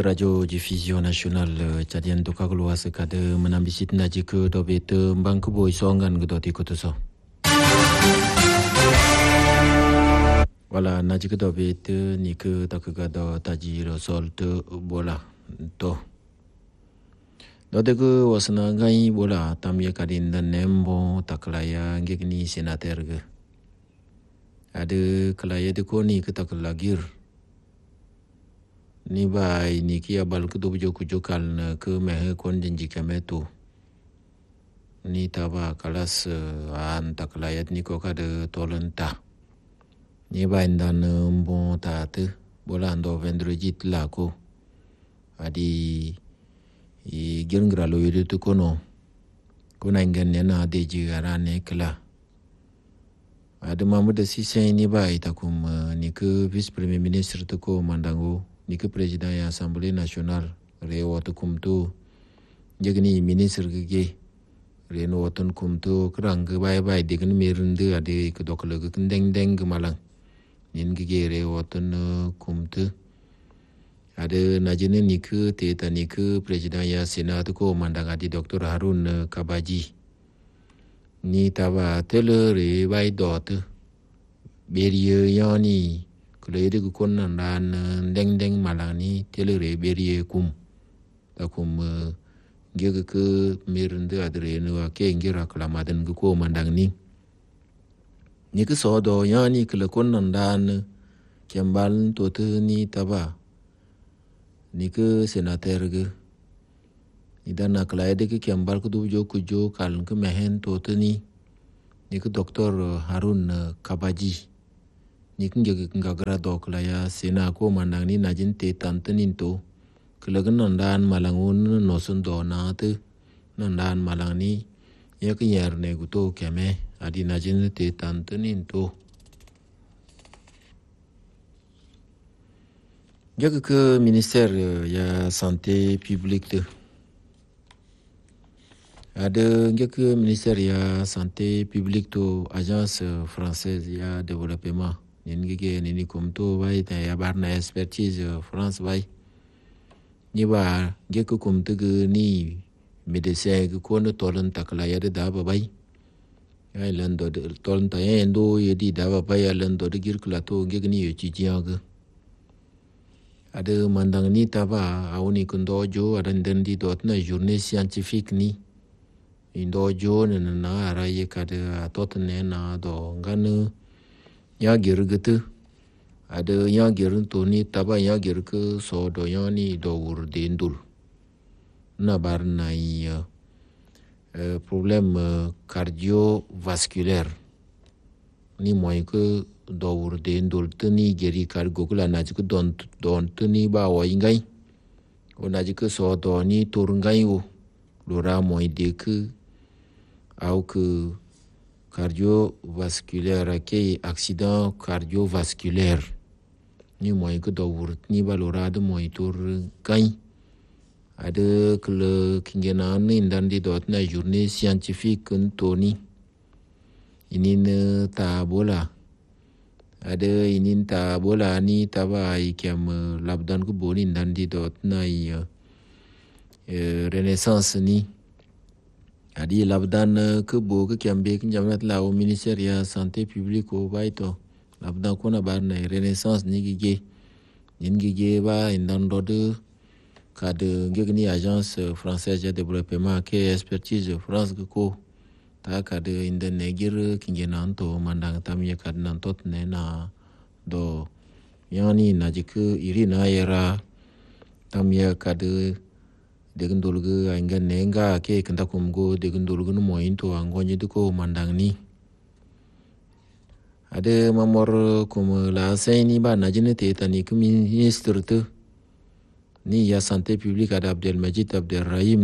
Radio Diffusion Nationale Tchadienne to kagulwa sekade menambisit naji ke dobete mbang ke boy songan ke doti kotoso. Wala naji ke dobete ni ke takagado taji result bola to. Dode ke wasna ngai bola tamye kadin dan nembo taklaya ngekni senater ke. Ada kelaya de koni ke taklagir. Ni bai ni kia bal ke dobu joku jokal na ke mehe kon janji kametu. Ni taba kalas an taklayat ni ko kada tolenta. Ni bai ndan mbon tate bola ando vendredi lako. Adi I girngra lo yudu tu kono. Kuna ingen nena deji garane kela. Ada Mahmoud Sise ni bai takum ni ke vice premier ministre tu ko mandango. Ni ke président ya Assemblée nationale re wotu kumtu jegni ministre ge re no wotun kumtu krang ge bai degni mirnde ade ke dokle ge deng malang nin ge re wotun kumtu ade najene ni ke teta ni ke président ya Senat ko mandang adi Dr Harun Kabaji ni taba tele re bai dot beriye yani Kulede kukonan dan deng malani telere berie kum takum gege ke mirnde adre no ke ngira klamaden ko mandang ni ke sodo yani kle konan dan kembal to ni taba ni ke senater ge idana klaide ke kembal ku jo kal ke mehen to ni ke Dr Harun Kabaji ni kinge ngagara dokla ya sena ko mandang ni najin te tantenin to kelagan nandan malangun no sundo na te nandan malang ni ya kinyer ne guto keme adi najin te tantenin to jaga ke ministère ya santé publique te ada jaga ministère ya santé publique to agence française ya développement Ningige nini kumto bai ta ya barna expertise France bai ni ba ge ko kumto ge ni medecin ge ko no tolan takla ya da ba bai ya lando tolan ta endo yedi da ba bai ya lando de gir klato ge ni ye chi jiag ada mandang ni ta ba awni kundo jo adan den di dot na journée scientifique ni indo jo na ara ye kada tot ne na do nganu ya girgete ada ya girin to ni taba ya girke so do yani do wur dendul na bar na problème cardiovasculaire ni moy ke do wur dendul tani geri kar gogla na ji don tani ba wa ingai o na ji ke so do ni tur ngai o lora moy de ke au ke cardiovasculaire ke accident cardiovasculaire ni moy ko do wurt ni balorade moy tur gain ade kle kingena ni ndandi dot na journée scientifique toni inin tabola ade inin tabola ni taba ikem labdan ko boni ndandi dot na renaissance ni adi labdan ke bo ke kiambe ke jamnat la au ministère ya santé publique o baito labdan ko na bar na renaissance ni gige ba indan de kade ngegni agence française de développement ke expertise France ko ta kade indan negir kingenan to mandang tamye kad nan tot ne na do yani najik irina era tamye kade degen dolge aingan nenga ke kenta kumgo degen dolge no moin to angonye de ko mandang ni ade mamor kum la saini ba najine te tani ku ministre te ni ya santé publique ada Abdelmajid Abdelrahim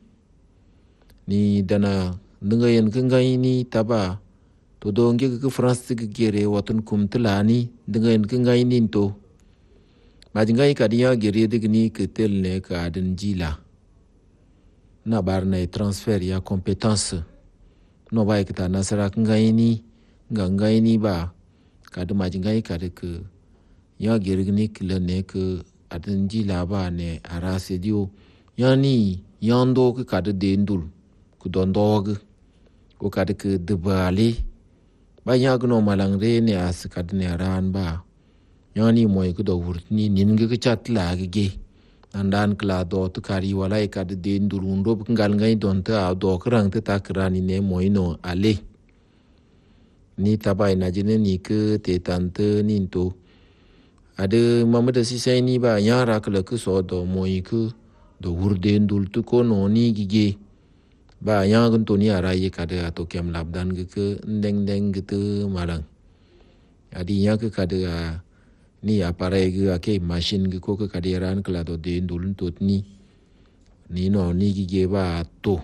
ni dana nungayen kengai ni taba to donge ke France ke gere watun kum tlani nungayen kengai ni to majingai kadiya gere de ni ke tel ne ka aden jila na bar na transfer ya compétence no ba kita nasara ngai ni ba kada majingai kada ke ya gergni kila ne ke adin ji laba ne ara sedio yani yando ke kada dendul ku dondog ko kada ke debali ba yagno malangre ne as kada ne ran ba yani moy ku do wurtni nin ge chat la ge andan kla do to kari wala e kada dendul undo ngal ngai don ta do krang ta krani ne moy no ale ni tabai na jine ni ke te tante ninto ada mamada sisai ni ba yara kala ke so do moi ke do hurde ndul tu ko no ni gige ba yang to ni ara ye kada ato kem labdan ke ndeng ndeng gitu malang adi yang ke kada ni apare ke ake machine ke ko ke kadiran kala do de ndul tot ni no ni gige ba to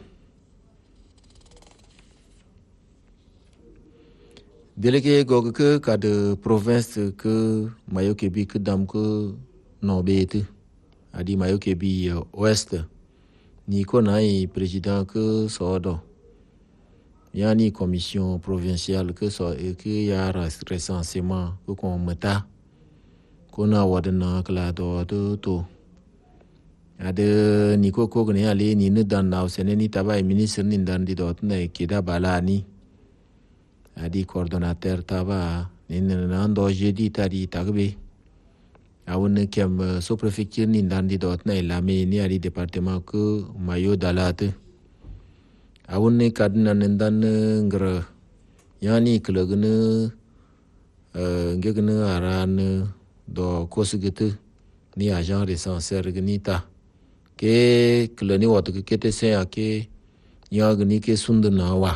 Délégué gog ke kada province ke mayo kebi ke dam ke no bete adi mayo kebi ouest ni ko nai président ke sodo yani commission provinciale ke so ke ya recensement ko ko mata ko na wadana kala do to ade ni ko ne ale ni ne dan na sene ni tabai ministre ni dan di dot ne kida balani adi coordonnateur taba nan do jeudi tadi tagbe awon kem so prefecture ni ndandi dot na lame ni adi département ko mayo dalate awon kadna ndan ngra yani klegne ngegne aran do kosgete ni agent recenseur gnita ke kleni wat ke te se ake yagni ke sundna wa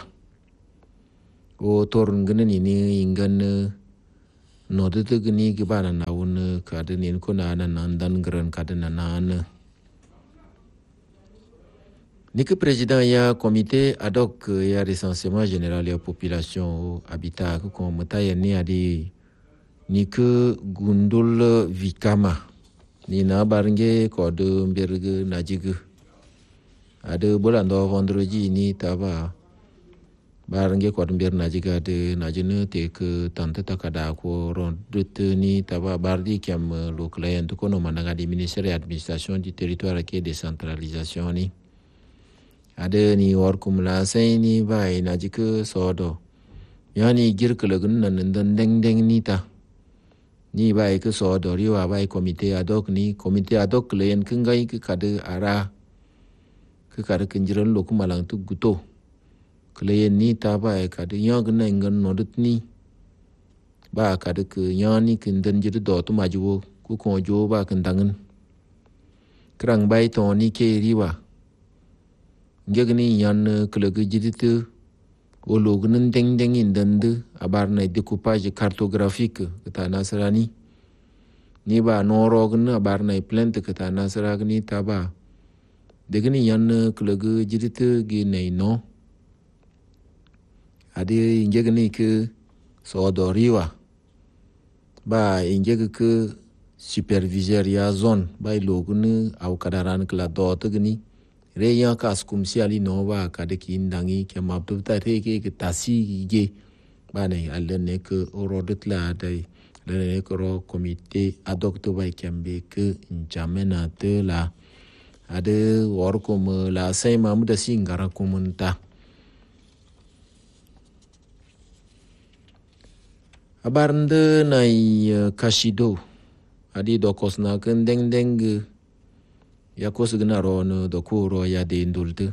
o torn gane ni ingan no de gni gibana na won kadin in kuna nan dan gran kadin nan ni que président ya comité ad hoc ya recensement général ya population habitat ko mata ya ni adi ni que gundul vikama ni na barnge ko de berge najig ade bolando vendredi ni taba barnge ko mbir najiga de najine te ke tante takada ko ron ni taba bardi kiam lo client ko no mananga di ministère administration du territoire ke décentralisation ni ade ni war kumla sai ni bai najike sodo yani girkle gun nan deng ni ta ni bai ke sodo riwa bai comité ad hoc ni comité ad hoc len kingai ke kade ara ke kade kinjiran lo kumalang tu guto Kelayan ni taba kada yang kena ingan nodut ni ba kada ke yang ni kendan jadi do tu maju ku konjo ba kendangan kerang bai to ni ke riwa ngegni yan kelege jadi tu olo gnen deng indan de abar na découpage cartographique kata nasrani ni ba noro gna abar na plante kata nasrani taba degni yan kelege jadi tu gi nei no adi ingegni ke sodoriwa ba ingeg ke superviseur ya zone ba logune au kadaran kala dot gni re ya kas kum si ali no ba kade ki ndangi ke mabtu ta te ke tasi ge ba ne alne ke orodut la dai le ke ro comité ad hoc to ba kembe ke njamena te la ade wor kom la sai mamuda singara komunta abarnde nai kashido adi dokos na kendeng ya kos gna ron do kuro ya de indultu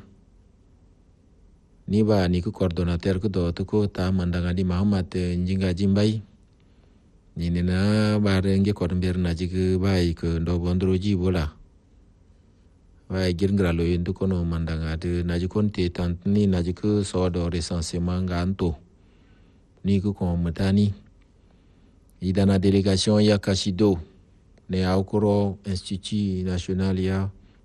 ni ba ni ko coordonnateur ko do ko ta mandanga di Muhammad njinga jimbai ni na bare nge ko mber na jig bai ko do bondroji bola bai girngra lo yindu ko no mandanga de na jikon te tant ni na jik so do recensement ganto ni ko matani idana délégation ya kashido ne aukoro institut national ya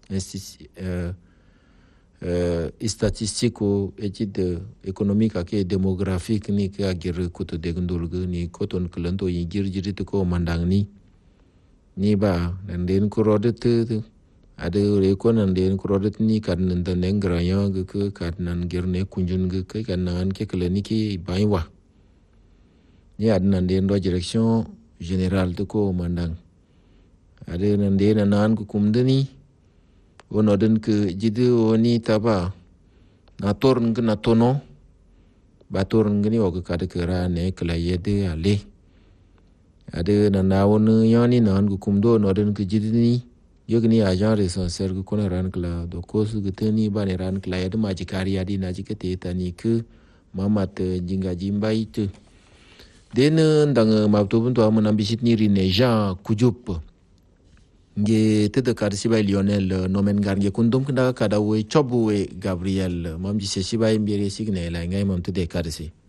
statistique étude économique ak démographique ni ka gir kuto de ndulgu ni koton klanto yi gir ko mandang ni ba den ko rodet ade re ko nan den ko rodet ni kad nan den ngranya ke kad nan gir ne kunjun ke kan nan ke kliniki baywa ni adnan den do direction générale de ko mandang Ada nande na nan ku kumdani wono den ke jidu oni taba na torn ke na tono ba torn gani o ka de kera ne kala yede ale ada na wonu yani nan ku kumdo no den ke jidini yogni agent responsable ku kona ran kala do kosu guteni ba ne ran kala yede ma jikari adi na jikete tani ke mamat jinga jimbai tu den ndang mabto bunto amana bisit ni rineja kujup nge tede kad sibai Lionel nomen gar nge kundum kunda kada we chobu we Gabriel mam ji se sibai mbiri signe la ngai mam tede kad si